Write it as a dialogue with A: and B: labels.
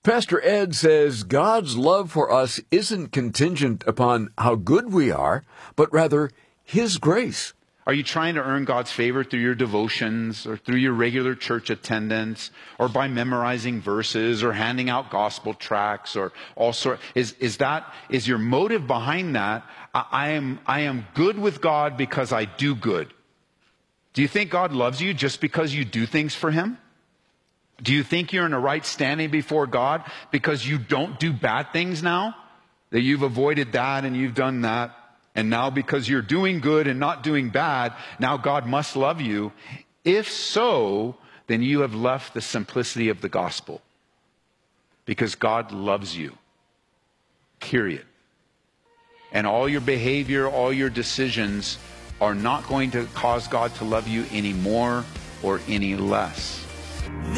A: Pastor Ed says God's love for us isn't contingent upon how good we are, but rather His grace.
B: Are you trying to earn God's favor through your devotions or through your regular church attendance or by memorizing verses or handing out gospel tracts or all sorts? Is your motive behind that? I am good with God because I do good. Do you think God loves you just because you do things for Him? Do you think you're in a right standing before God because you don't do bad things now? That you've avoided that and you've done that. And now because you're doing good and not doing bad, now God must love you. If so, then you have left the simplicity of the gospel. Because God loves you. Period. And all your behavior, all your decisions are not going to cause God to love you any more or any less.